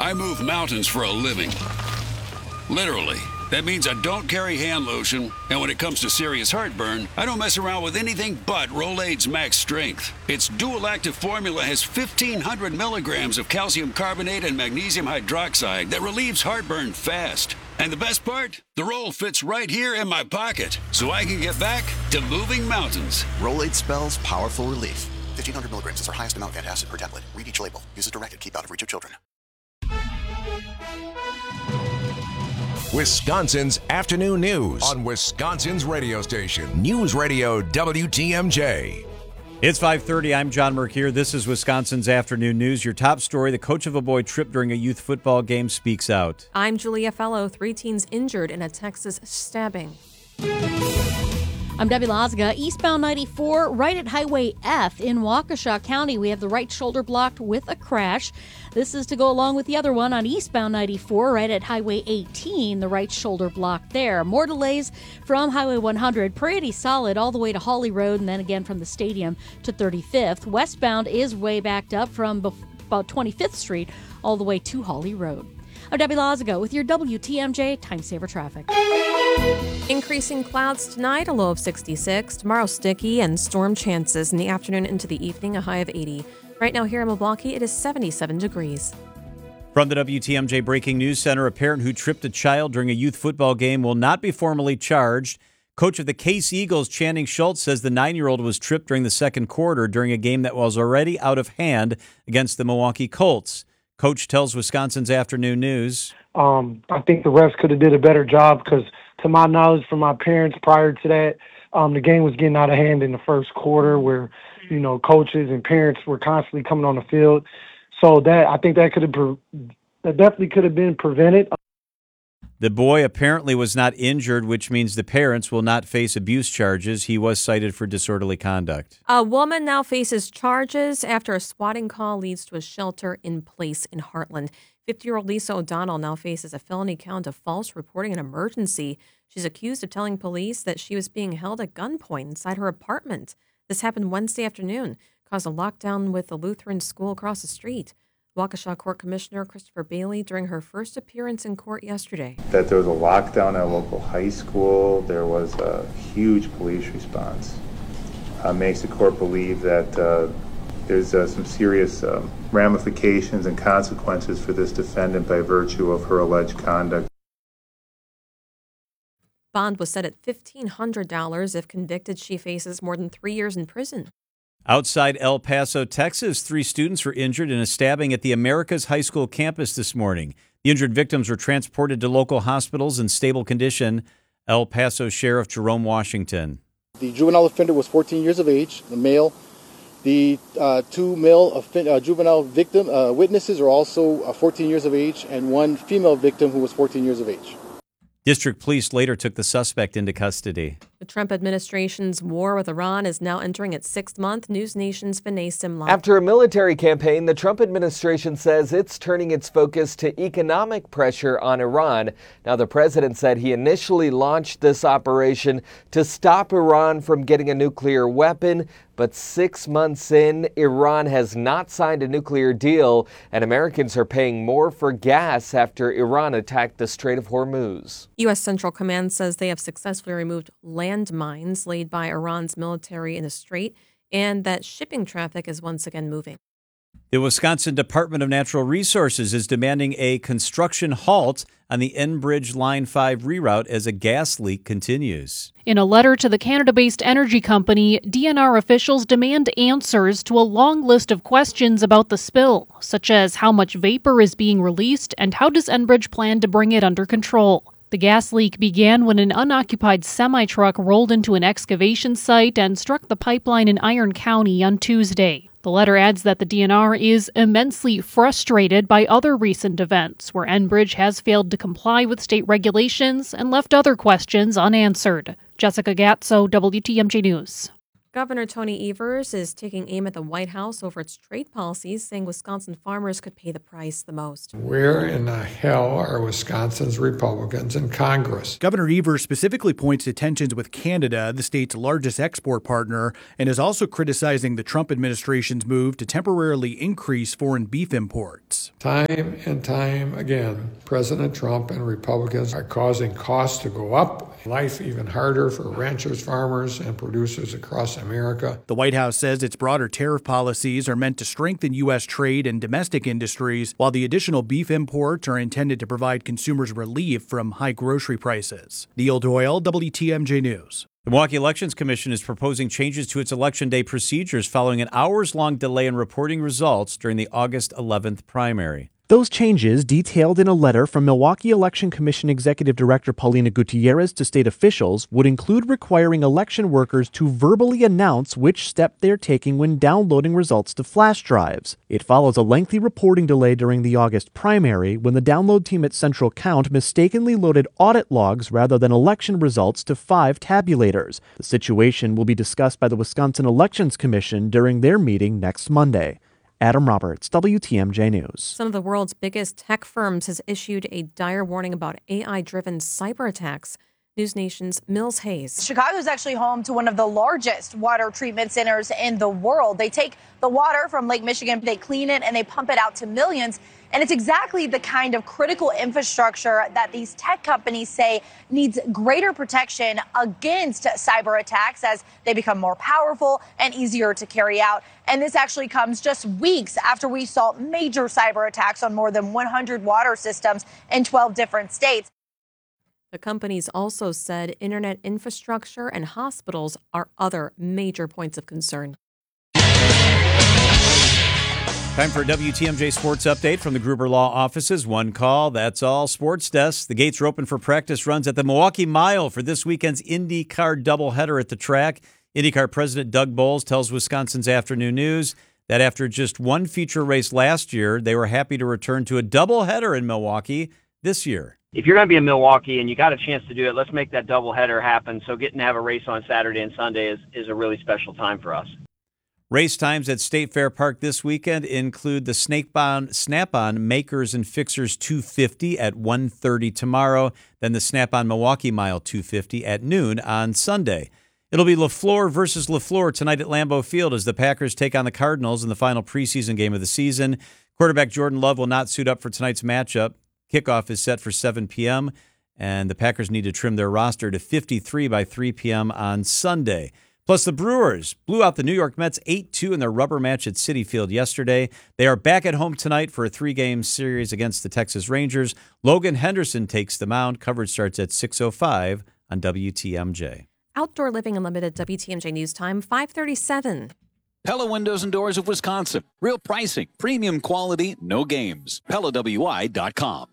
I move mountains for a living. Literally. That means I don't carry hand lotion, and when it comes to serious heartburn, I don't mess around with anything but Rolaids Max Strength. Its dual-active formula has 1,500 milligrams of calcium carbonate and magnesium hydroxide that relieves heartburn fast. And the best part? The roll fits right here in my pocket, so I can get back to moving mountains. Rolaids spells powerful relief. 1,500 milligrams is our highest amount of antacid per tablet. Read each label. Use as directed. Keep out of reach of children. Wisconsin's afternoon news on Wisconsin's radio station, News Radio WTMJ. It's 5:30. I'm John Mercure. This is Wisconsin's afternoon news. Your top story: the coach of a boy tripped during a youth football game speaks out. I'm Julia Fellow. 3 teens injured in a Texas stabbing. I'm Debbie Lazaga. Eastbound 94, right at Highway F in Waukesha County. We have the right shoulder blocked with a crash. This is to go along with the other one on eastbound 94, right at Highway 18, the right shoulder blocked there. More delays from Highway 100, pretty solid all the way to Hawley Road, and then again from the stadium to 35th. Westbound is way backed up from about 25th Street all the way to Hawley Road. I'm Debbie Lazaga with your WTMJ Time Saver Traffic. Increasing clouds tonight, a low of 66. Tomorrow, sticky and storm chances in the afternoon into the evening, a high of 80. Right now here in Milwaukee, it is 77 degrees. From the WTMJ Breaking News Center, a parent who tripped a child during a youth football game will not be formally charged. Coach of the Case Eagles, Channing Schultz, says the 9-year-old was tripped during the second quarter during a game that was already out of hand against the Milwaukee Colts. Coach tells Wisconsin's afternoon news. I think the refs could have did a better job because, to my knowledge from my parents prior to that, the game was getting out of hand in the first quarter where, coaches and parents were constantly coming on the field. So I think that definitely could have been prevented. The boy apparently was not injured, which means the parents will not face abuse charges. He was cited for disorderly conduct. A woman now faces charges after a swatting call leads to a shelter in place in Heartland. 50-year-old Lisa O'Donnell now faces a felony count of false reporting an emergency. She's accused of telling police that she was being held at gunpoint inside her apartment. This happened Wednesday afternoon, caused a lockdown with the Lutheran school across the street. Waukesha Court Commissioner Christopher Bailey during her first appearance in court yesterday. That there was a lockdown at a local high school. There was a huge police response. Makes the court believe that there's some serious ramifications and consequences for this defendant by virtue of her alleged conduct. Bond was set at $1,500. If convicted, she faces more than 3 years in prison. Outside El Paso, Texas, 3 students were injured in a stabbing at the Americas High School campus this morning. The injured victims were transported to local hospitals in stable condition. El Paso Sheriff Jerome Washington. The juvenile offender was 14 years of age, the male. The 2 male juvenile victim witnesses are also 14 years of age, and 1 female victim who was 14 years of age. District Police later took the suspect into custody. The Trump administration's war with Iran is now entering its 6th month. News Nation's Vinay Simla. After a military campaign, the Trump administration says it's turning its focus to economic pressure on Iran. Now, the president said he initially launched this operation to stop Iran from getting a nuclear weapon. But 6 months in, Iran has not signed a nuclear deal, and Americans are paying more for gas after Iran attacked the Strait of Hormuz. U.S. Central Command says they have successfully removed landmines laid by Iran's military in the strait, and that shipping traffic is once again moving. The Wisconsin Department of Natural Resources is demanding a construction halt on the Enbridge Line 5 reroute as a gas leak continues. In a letter to the Canada-based energy company, DNR officials demand answers to a long list of questions about the spill, such as how much vapor is being released and how does Enbridge plan to bring it under control. The gas leak began when an unoccupied semi-truck rolled into an excavation site and struck the pipeline in Iron County on Tuesday. The letter adds that the DNR is immensely frustrated by other recent events where Enbridge has failed to comply with state regulations and left other questions unanswered. Jessica Gatso, WTMJ News. Governor Tony Evers is taking aim at the White House over its trade policies, saying Wisconsin farmers could pay the price the most. Where in the hell are Wisconsin's Republicans in Congress? Governor Evers specifically points to tensions with Canada, the state's largest export partner, and is also criticizing the Trump administration's move to temporarily increase foreign beef imports. Time and time again, President Trump and Republicans are causing costs to go up, life even harder for ranchers, farmers, and producers across America. The White House says its broader tariff policies are meant to strengthen U.S. trade and domestic industries, while the additional beef imports are intended to provide consumers relief from high grocery prices. Neil Doyle, WTMJ News. The Milwaukee Elections Commission is proposing changes to its Election Day procedures following an hours-long delay in reporting results during the August 11th primary. Those changes, detailed in a letter from Milwaukee Election Commission Executive Director Paulina Gutierrez to state officials, would include requiring election workers to verbally announce which step they're taking when downloading results to flash drives. It follows a lengthy reporting delay during the August primary when the download team at Central Count mistakenly loaded audit logs rather than election results to 5 tabulators. The situation will be discussed by the Wisconsin Elections Commission during their meeting next Monday. Adam Roberts, WTMJ News. Some of the world's biggest tech firms has issued a dire warning about AI-driven cyber attacks. News Nation's Mills Hayes. Chicago is actually home to one of the largest water treatment centers in the world. They take the water from Lake Michigan, they clean it, and they pump it out to millions. And it's exactly the kind of critical infrastructure that these tech companies say needs greater protection against cyber attacks as they become more powerful and easier to carry out. And this actually comes just weeks after we saw major cyber attacks on more than 100 water systems in 12 different states. The companies also said internet infrastructure and hospitals are other major points of concern. Time for a WTMJ Sports Update from the Gruber Law offices. One call, that's all. Sports Desk. The gates are open for practice runs at the Milwaukee Mile for this weekend's IndyCar doubleheader at the track. IndyCar President Doug Bowles tells Wisconsin's Afternoon News that after just one feature race last year, they were happy to return to a doubleheader in Milwaukee this year. If you're going to be in Milwaukee and you got a chance to do it, let's make that doubleheader happen. So getting to have a race on Saturday and Sunday is a really special time for us. Race times at State Fair Park this weekend include the Snap-on Makers and Fixers 250 at 1:30 tomorrow, then the Snap-on Milwaukee Mile 250 at noon on Sunday. It'll be LaFleur versus LaFleur tonight at Lambeau Field as the Packers take on the Cardinals in the final preseason game of the season. Quarterback Jordan Love will not suit up for tonight's matchup. Kickoff is set for 7 p.m., and the Packers need to trim their roster to 53 by 3 p.m. on Sunday. Plus, the Brewers blew out the New York Mets 8-2 in their rubber match at Citi Field yesterday. They are back at home tonight for a 3-game series against the Texas Rangers. Logan Henderson takes the mound. Coverage starts at 6:05 on WTMJ. Outdoor Living Unlimited, WTMJ News Time, 5:37. Pella Windows and Doors of Wisconsin. Real pricing, premium quality, no games. PellaWI.com.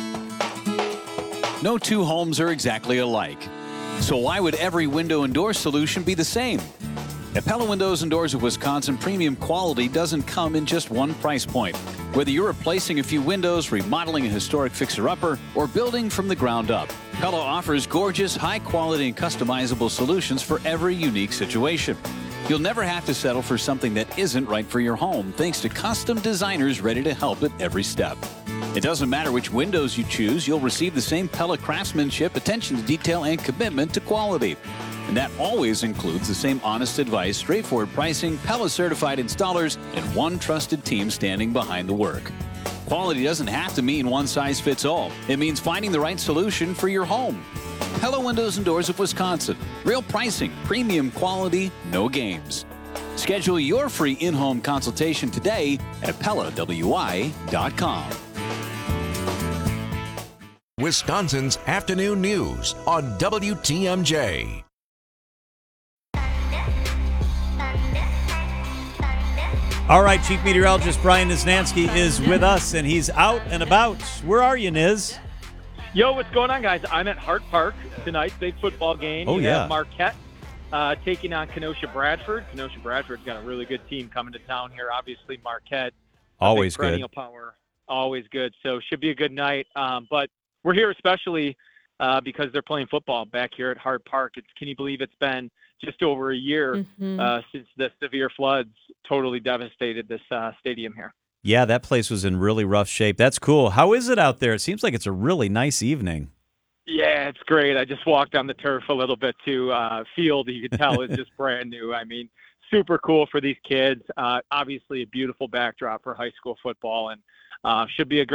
No two homes are exactly alike. So why would every window and door solution be the same? At Pella Windows and Doors of Wisconsin, premium quality doesn't come in just one price point. Whether you're replacing a few windows, remodeling a historic fixer-upper, or building from the ground up, Pella offers gorgeous, high-quality, and customizable solutions for every unique situation. You'll never have to settle for something that isn't right for your home, thanks to custom designers ready to help at every step. It doesn't matter which windows you choose, you'll receive the same Pella craftsmanship, attention to detail, and commitment to quality. And that always includes the same honest advice, straightforward pricing, Pella-certified installers, and one trusted team standing behind the work. Quality doesn't have to mean one size fits all. It means finding the right solution for your home. Pella Windows and Doors of Wisconsin. Real pricing, premium quality, no games. Schedule your free in-home consultation today at PellaWI.com. Wisconsin's Afternoon News on WTMJ. All right, Chief Meteorologist Brian Niznansky is with us, and he's out and about. Where are you, Niz? Yo, what's going on, guys? I'm at Hart Park tonight, big football game. Oh, you yeah. have Marquette taking on Kenosha Bradford. Kenosha Bradford's got a really good team coming to town here. Obviously, Marquette. Always good. Perennial power. Always good. So should be a good night. But we're here especially because they're playing football back here at Hart Park. Can you believe it's been just over a year since the severe floods totally devastated this stadium here. Yeah, that place was in really rough shape. That's cool. How is it out there? It seems like it's a really nice evening. Yeah, it's great. I just walked on the turf a little bit to field. You can tell it's just brand new. I mean, super cool for these kids. Obviously a beautiful backdrop for high school football, and should be a great